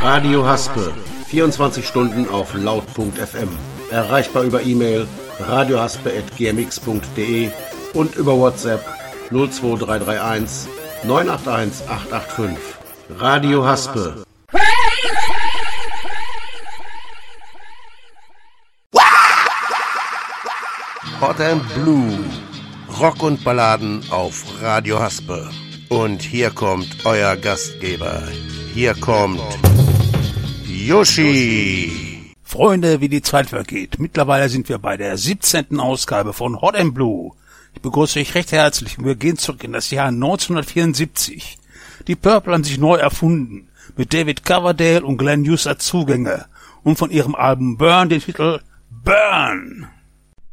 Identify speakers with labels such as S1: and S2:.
S1: Radio Haspe, 24 Stunden auf laut.fm. Erreichbar über E-Mail radiohaspe@gmx.de und über WhatsApp 02331 981 885. Radio Haspe. Hot and Blue. Rock und Balladen auf Radio Haspe. Und hier kommt euer Gastgeber. Hier kommt Yoshi.
S2: Freunde, wie die Zeit vergeht. Mittlerweile sind wir bei der 17. Ausgabe von Hot and Blue. Ich begrüße euch recht herzlich und wir gehen zurück in das Jahr 1974. Die Purple haben sich neu erfunden, mit David Coverdale und Glenn Hughes als Zugänge und von ihrem Album Burn den Titel Burn.